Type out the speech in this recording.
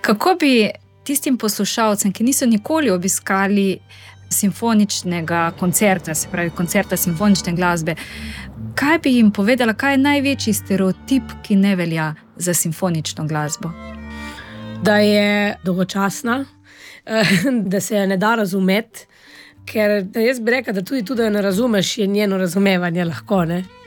Kako bi tistim poslušalcem, ki niso nikoli obiskali simfoničnega koncerta, se pravi koncerta simfonične glasbe, kaj bi jim povedala, kaj je največji stereotip, ki ne velja za simfonično glasbo? Da je dolgočasna, da se je ne da razumeti, ker jaz bi rekla, da tudi, da jo ne razumeš, je njeno razumevanje lahko, ne?